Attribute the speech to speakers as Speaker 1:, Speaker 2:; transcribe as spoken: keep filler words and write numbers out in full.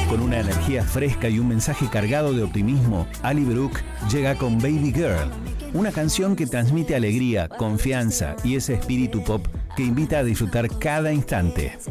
Speaker 1: Con una energía fresca y un mensaje cargado de optimismo, Ali Brooke llega con Baby Girl, una canción que transmite alegría, confianza y ese espíritu pop que invita a disfrutar cada instante.